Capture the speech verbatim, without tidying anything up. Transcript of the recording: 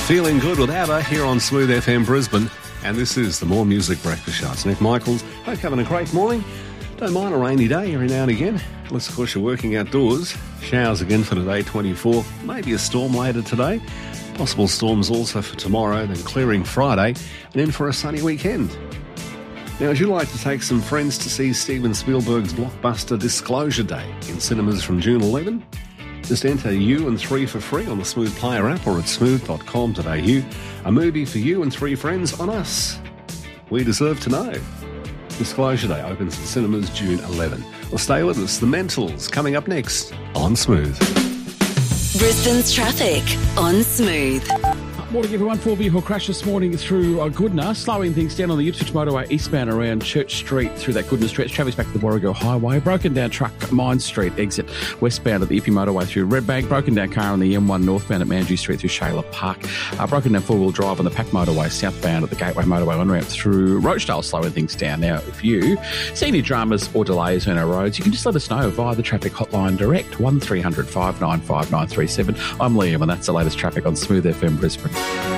Feeling good with ABBA here on Smooth F M Brisbane. And this is the More Music Breakfast Show. It's Nick Michaels. Hope you're having a great morning. Don't mind a rainy day every now and again. Unless, of course, you're working outdoors. Showers again for today, twenty-four. Maybe a storm later today. Possible storms also for tomorrow, then clearing Friday, and in for a sunny weekend. Now, would you like to take some friends to see Steven Spielberg's blockbuster Disclosure Day in cinemas from June eleventh? Just enter you and three for free on the Smooth Player app or at smooth dot com dot a u. A movie for you and three friends on us. We deserve to know. Disclosure Day opens in cinemas June eleventh. Well, stay with us. The Mentals coming up next on Smooth. Brisbane's traffic on Smooth. Morning, everyone. Four vehicle crash this morning through uh, Goodna, slowing things down on the Ipswich motorway eastbound around Church Street through that Goodna stretch. Traffic's back to the Warrego Highway. Broken down truck, Mine Street exit westbound at the Ippy motorway through Redbank. Broken down car on the M one northbound at Mandurah Street through Shayla Park. Uh, broken down four-wheel drive on the Pack motorway southbound at the Gateway motorway on ramp through Rochdale, slowing things down. Now, if you see any dramas or delays on our roads, you can just let us know via the traffic hotline direct, one three hundred, five nine five, nine three seven. I'm Liam, and that's the latest traffic on Smooth F M Brisbane.